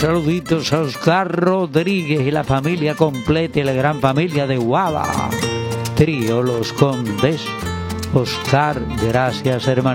saluditos a Oscar Rodríguez y la familia completa y la gran familia de Guava. Trío Los Condes. Oscar, gracias hermano.